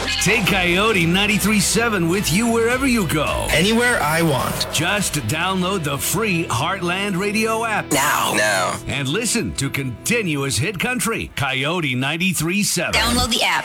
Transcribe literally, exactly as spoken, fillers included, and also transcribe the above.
Take Coyote ninety-three point seven with you wherever you go. Anywhere I want. Just download the free Heartland Radio app Now. Now. and listen to continuous hit country. Coyote ninety-three point seven. Download the app.